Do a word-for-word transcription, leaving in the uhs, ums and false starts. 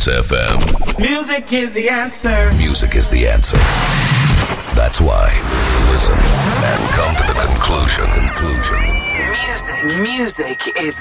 Dance F M. Music is the answer. Music is the answer. That's why. Listen and come to the conclusion. Conclusion. Music. Music is